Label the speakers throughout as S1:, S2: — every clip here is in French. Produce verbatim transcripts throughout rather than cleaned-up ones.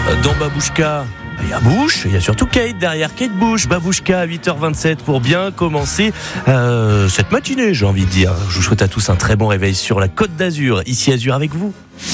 S1: Dans Babouchka, il y a Bush, il y a surtout Kate derrière. Kate Bush, Babouchka à huit heures vingt-sept pour bien commencer euh, cette matinée, j'ai envie de dire. Je vous souhaite à tous un très bon réveil sur la Côte d'Azur. Ici Azur avec vous.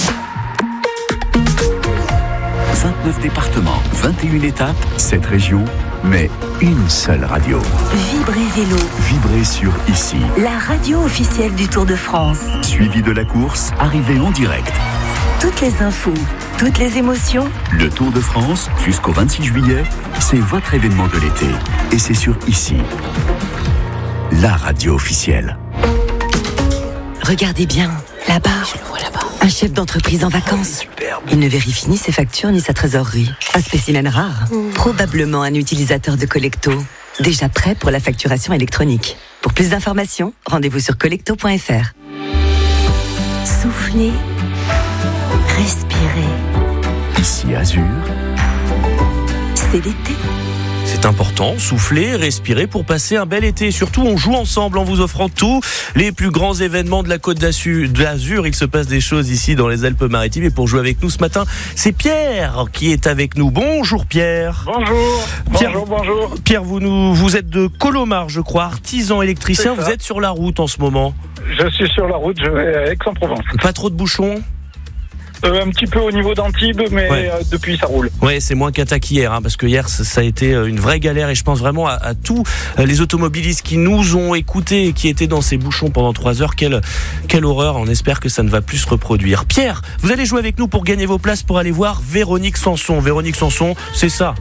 S2: vingt-neuf départements, vingt et une étapes, sept régions, mais une seule radio.
S3: Vibrez Vélo.
S2: Vibrez sur Ici.
S3: La radio officielle du Tour de France.
S2: Suivi de la course, arrivée en direct.
S3: Toutes les infos, toutes les émotions.
S2: Le Tour de France, jusqu'au vingt-six juillet, c'est votre événement de l'été. Et c'est sur Ici. La radio officielle.
S4: Regardez bien, là-bas. Je le vois là-bas. Un chef d'entreprise en vacances. Superbe. Il ne vérifie ni ses factures ni sa trésorerie. Un spécimen rare. Mmh. Probablement un utilisateur de Collecto. Déjà prêt pour la facturation électronique. Pour plus d'informations, rendez-vous sur collecto point f r.
S3: Soufflez. Respirez.
S2: Ici Azur.
S3: C'est l'été.
S1: C'est important, souffler, respirer pour passer un bel été. Surtout, on joue ensemble en vous offrant tous les plus grands événements de la Côte d'Azur. Il se passe des choses ici dans les Alpes-Maritimes. Et pour jouer avec nous ce matin, c'est Pierre qui est avec nous. Bonjour Pierre.
S5: Bonjour.
S1: Pierre,
S5: bonjour, bonjour.
S1: Pierre, vous, nous, vous êtes de Colomar, je crois, artisan électricien. Vous êtes sur la route en ce moment.
S5: Je suis sur la route, je vais à Aix-en-Provence.
S1: Pas trop de bouchons ?
S5: Euh, un petit peu au niveau d'Antibes, mais
S1: ouais.
S5: euh, depuis ça roule.
S1: Ouais, c'est moins qu'attaque hier, hein, parce que hier ça, ça a été une vraie galère et je pense vraiment à, à tous les automobilistes qui nous ont écoutés et qui étaient dans ces bouchons pendant trois heures. Quelle, quelle horreur, on espère que ça ne va plus se reproduire. Pierre, vous allez jouer avec nous pour gagner vos places pour aller voir Véronique Sanson. Véronique Sanson, c'est ça.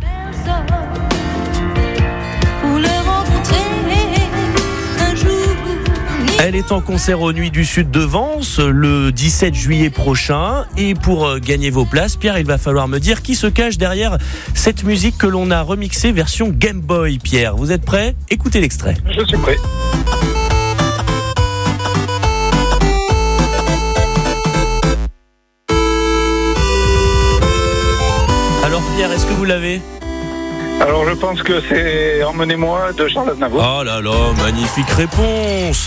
S1: Elle est en concert aux Nuits du Sud de Vence le dix-sept juillet prochain. Et pour gagner vos places, Pierre, il va falloir me dire qui se cache derrière cette musique que l'on a remixée version Game Boy. Pierre, vous êtes prêt ? Écoutez l'extrait.
S5: Je suis prêt.
S1: Alors Pierre, est-ce que vous l'avez ?
S5: Alors je pense que c'est Emmenez-moi de Charles Aznavour.
S1: Oh là là, magnifique réponse.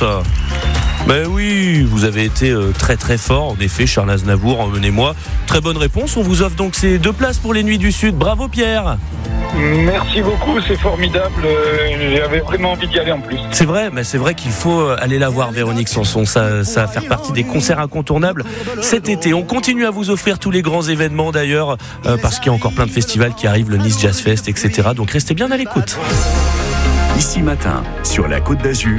S1: Ben oui, vous avez été très très fort, en effet, Charles Aznavour, emmenez-moi. Très bonne réponse, on vous offre donc ces deux places pour les Nuits du Sud. Bravo Pierre.
S5: Merci beaucoup, c'est formidable. J'avais vraiment envie d'y aller en plus.
S1: C'est vrai, mais c'est vrai qu'il faut aller la voir, Véronique Sanson. Ça, ça va faire partie des concerts incontournables cet été. On continue à vous offrir tous les grands événements d'ailleurs, euh, parce qu'il y a encore plein de festivals qui arrivent, le Nice Jazz Fest, et cetera. Donc restez bien à l'écoute.
S2: Ici matin, sur la Côte d'Azur,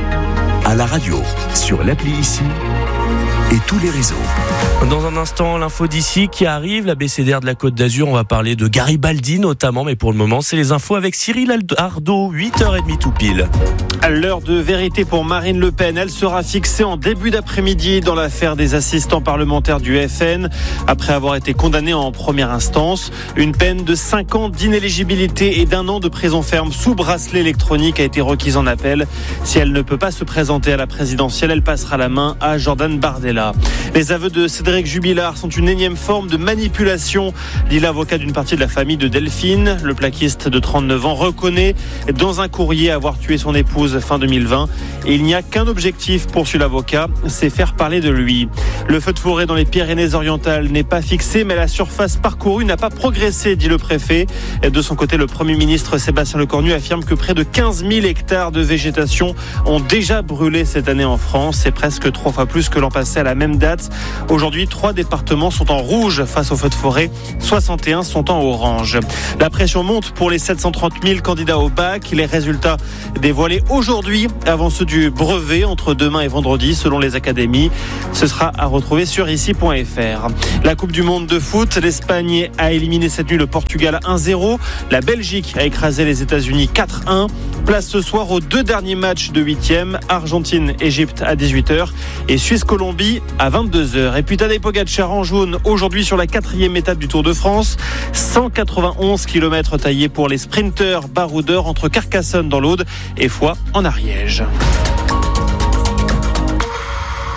S2: à la radio, sur l'appli Ici et tous les réseaux.
S1: Dans un instant, l'info d'ici qui arrive, l'abécédaire de la Côte d'Azur. On va parler de Garibaldi notamment, mais pour le moment, c'est les infos avec Cyril Ardo, huit heures trente tout pile.
S6: À l'heure de vérité pour Marine Le Pen, elle sera fixée en début d'après-midi dans l'affaire des assistants parlementaires du F N, après avoir été condamnée en première instance. Une peine de cinq ans d'inéligibilité et d'un an de prison ferme sous bracelet électronique a été requise en appel. Si elle ne peut pas se présenter à la présidentielle, elle passera la main à Jordan Bardella. Les aveux de Cédric Jubilard sont une énième forme de manipulation, dit l'avocat d'une partie de la famille de Delphine. Le plaquiste de trente-neuf ans reconnaît dans un courrier avoir tué son épouse fin deux mille vingt. Et il n'y a qu'un objectif, poursuit l'avocat, c'est faire parler de lui. Le feu de forêt dans les Pyrénées-Orientales n'est pas fixé, mais la surface parcourue n'a pas progressé, dit le préfet. De son côté, le Premier ministre Sébastien Lecornu affirme que près de quinze mille hectares de végétation ont déjà brûlé cette année en France. C'est presque trois fois plus que l'an passé à la même date. Aujourd'hui, trois départements sont en rouge face aux feux de forêt, soixante et un sont en orange. La pression monte pour les sept cent trente mille candidats au bac. Les résultats dévoilés aujourd'hui avant ceux du brevet entre demain et vendredi selon les académies. Ce sera à retrouver sur ici point f r. La Coupe du Monde de foot, l'Espagne a éliminé cette nuit le Portugal un zéro. La Belgique a écrasé les États-Unis quatre un. Place ce soir aux deux derniers matchs de huitième, Argentine-Égypte à dix-huit heures et Suisse-Colombie à vingt-deux heures. Et puis Tadej Pogačar en jaune aujourd'hui sur la quatrième étape du Tour de France. cent quatre-vingt-onze kilomètres taillés pour les sprinteurs baroudeurs entre Carcassonne dans l'Aude et Foix en Ariège.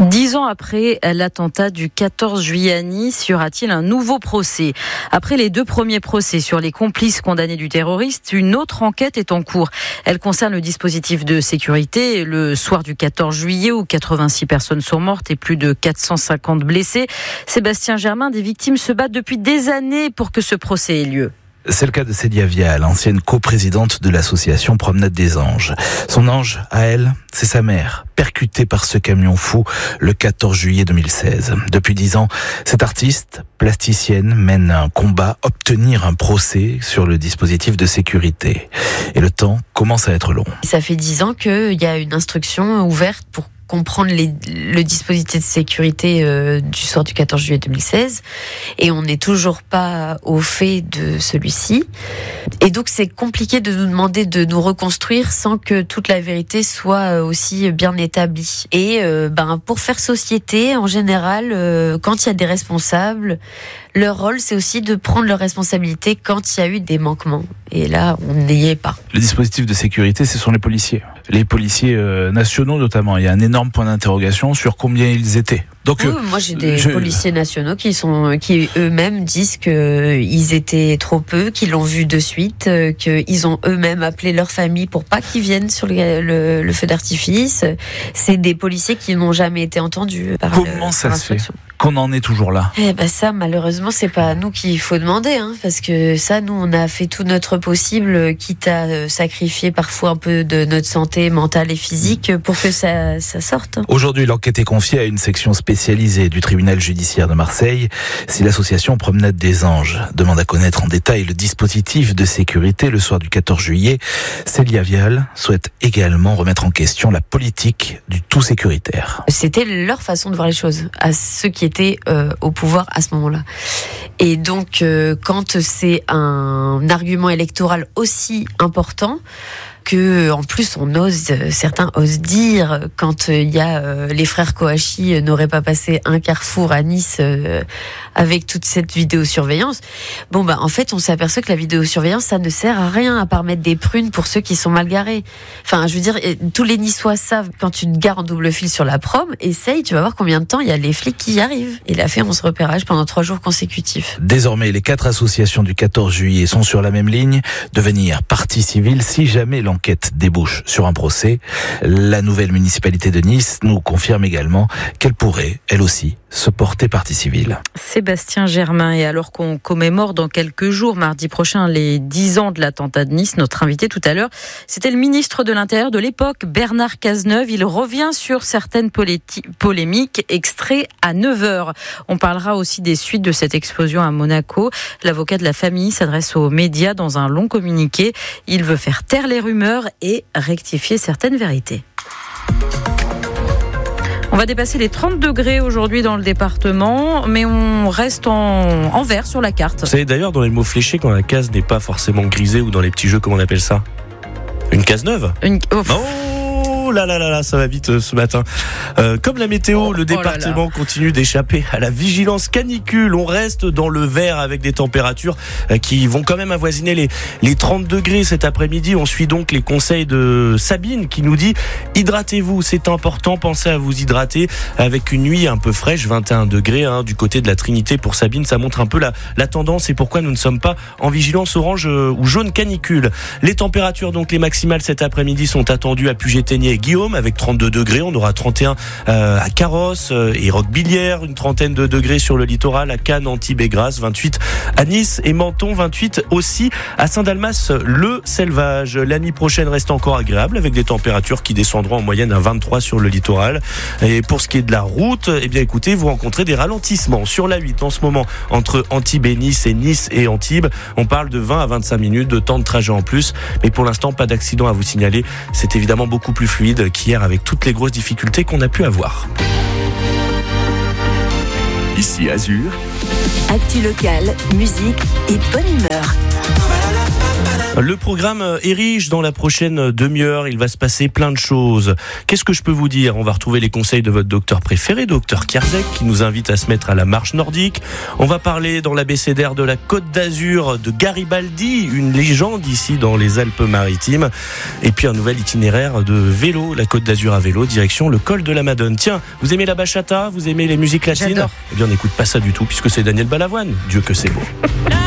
S7: Dix ans après l'attentat du quatorze juillet à Nice, y aura-t-il un nouveau procès ? Après les deux premiers procès sur les complices condamnés du terroriste, une autre enquête est en cours. Elle concerne le dispositif de sécurité le soir du quatorze juillet où quatre-vingt-six personnes sont mortes et plus de quatre cent cinquante blessées. Sébastien Germain, des victimes se battent depuis des années pour que ce procès ait lieu.
S8: C'est le cas de Célia Vial, ancienne coprésidente de l'association Promenade des Anges. Son ange, à elle, c'est sa mère, percutée par ce camion fou le quatorze juillet deux mille seize. Depuis dix ans, cette artiste plasticienne mène un combat, obtenir un procès sur le dispositif de sécurité. Et le temps commence à être long.
S9: Ça fait dix ans qu'il y a une instruction ouverte pour comprendre les, le dispositif de sécurité euh, du soir du quatorze juillet deux mille seize et on n'est toujours pas au fait de celui-ci. Et donc c'est compliqué de nous demander de nous reconstruire sans que toute la vérité soit aussi bien établie. Et euh, ben pour faire société, en général, euh, quand il y a des responsables, leur rôle c'est aussi de prendre leurs responsabilités quand il y a eu des manquements. Et là, on n'y est pas.
S8: Le dispositif de sécurité, ce sont les policiers. Les policiers euh, nationaux notamment. Il y a un énorme point d'interrogation sur combien ils étaient. Donc,
S9: oui, moi j'ai des
S8: je...
S9: policiers nationaux qui sont, qui eux-mêmes disent que ils étaient trop peu, qu'ils l'ont vu de suite, qu'ils ont eux-mêmes appelé leur famille pour pas qu'ils viennent sur le, le, le feu d'artifice. C'est des policiers qui n'ont jamais été entendus par
S8: Comment
S9: le,
S8: ça
S9: par
S8: se fait qu'on en est toujours là?
S9: Eh ben ça, malheureusement, c'est pas à nous qu'il faut demander, hein, parce que ça, nous, on a fait tout notre possible, quitte à sacrifier parfois un peu de notre santé mentale et physique pour que ça, ça sorte.
S8: Aujourd'hui, l'enquête est confiée à une section spécialisée du tribunal judiciaire de Marseille. Si l'association Promenade des Anges demande à connaître en détail le dispositif de sécurité le soir du quatorze juillet, Célia Vial souhaite également remettre en question la politique du tout sécuritaire.
S9: C'était leur façon de voir les choses, à ceux qui étaient euh, au pouvoir à ce moment-là. Et donc, euh, quand c'est un argument électoral aussi important, que en plus on ose, certains osent dire quand il euh, y a euh, les frères Kouachi euh, n'auraient pas passé un carrefour à Nice euh, avec toute cette vidéosurveillance. Bon bah en fait on s'aperçoit que la vidéosurveillance ça ne sert à rien à part mettre des prunes pour ceux qui sont mal garés. Enfin je veux dire tous les Niçois savent quand tu te gares en double fil sur la prom, essaye, tu vas voir combien de temps il y a les flics qui y arrivent. Il a fait onze repérages pendant trois jours consécutifs.
S8: Désormais les quatre associations du quatorze juillet sont sur la même ligne, devenir partie civile si jamais l'enquête L'enquête débouche sur un procès. La nouvelle municipalité de Nice nous confirme également qu'elle pourrait, elle aussi, se porter partie civile.
S7: Sébastien Germain, et alors qu'on commémore dans quelques jours, mardi prochain, les dix ans de l'attentat de Nice, notre invité tout à l'heure, c'était le ministre de l'Intérieur de l'époque, Bernard Cazeneuve. Il revient sur certaines politi- polémiques, extrait à neuf heures. On parlera aussi des suites de cette explosion à Monaco. L'avocat de la famille s'adresse aux médias dans un long communiqué. Il veut faire taire les rumeurs et rectifier certaines vérités. On va dépasser les trente degrés aujourd'hui dans le département, mais on reste en, en vert sur la carte.
S1: Vous savez d'ailleurs dans les mots fléchés quand la case n'est pas forcément grisée ou dans les petits jeux, comment on appelle ça ? Une case neuve ?
S7: Une... Oh.
S1: Oh là là là là, ça va vite euh, ce matin. Euh, comme la météo,
S7: oh,
S1: le département
S7: oh là là.
S1: continue d'échapper à la vigilance canicule. On reste dans le vert avec des températures euh, qui vont quand même avoisiner les, les trente degrés cet après-midi. On suit donc les conseils de Sabine qui nous dit hydratez-vous, c'est important, pensez à vous hydrater avec une nuit un peu fraîche, vingt et un degrés hein, du côté de la Trinité pour Sabine. Ça montre un peu la, la tendance et pourquoi nous ne sommes pas en vigilance orange euh, ou jaune canicule. Les températures, donc les maximales cet après-midi sont attendues à Puget-Théniers et Guillaume avec trente-deux degrés. On aura trente et un euh, à Carrosse euh, et Roquebillière, une trentaine de degrés sur le littoral à Cannes, Antibes et Grasse, vingt-huit à Nice et Menton, vingt-huit aussi à Saint-Dalmas le Selvage. L'année prochaine reste encore agréable avec des températures qui descendront en moyenne à vingt-trois sur le littoral. Et pour ce qui est de la route, eh bien écoutez, vous rencontrez des ralentissements sur la huit en ce moment entre Antibes et Nice et Nice et Antibes. On parle de vingt à vingt-cinq minutes de temps de trajet en plus, mais pour l'instant pas d'accident à vous signaler. C'est évidemment beaucoup plus fluide qu'hier avec toutes les grosses difficultés qu'on a pu avoir.
S2: Ici Azur.
S3: Actu locale, musique et bonne humeur.
S1: Le programme est riche dans la prochaine demi-heure. Il va se passer plein de choses. Qu'est-ce que je peux vous dire ? On va retrouver les conseils de votre docteur préféré, docteur Kierzek, qui nous invite à se mettre à la marche nordique. On va parler dans l'abécédaire de la Côte d'Azur de Garibaldi, une légende ici dans les Alpes-Maritimes. Et puis un nouvel itinéraire de vélo, la Côte d'Azur à vélo, direction le col de la Madone. Tiens, vous aimez la bachata ? Vous aimez les musiques latines ?
S7: J'adore.
S1: Eh bien, on n'écoute pas ça du tout, puisque c'est Daniel Balavoine. Dieu que c'est beau.